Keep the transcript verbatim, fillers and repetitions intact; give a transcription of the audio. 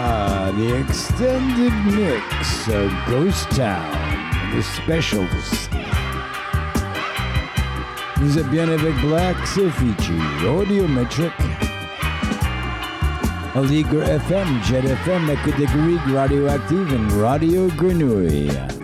Ah, the extended mix of Ghost Town, the specials. Vous êtes bien avec Black Sophie, Audiometric, Aligra F M, Jet F M, la catégorie radioactive et Radio Grenouille.